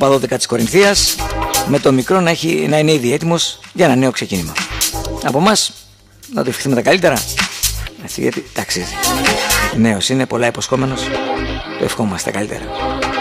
οπαδό 10 της Κορινθίας, με το μικρό να είναι ήδη έτοιμος για ένα νέο ξεκίνημα. Από εμάς να το ευχηθούμε τα καλύτερα, έτσι, γιατί ταξίζει. Νέος είναι, πολλά υποσχόμενος, το ευχόμαστε τα καλύτερα.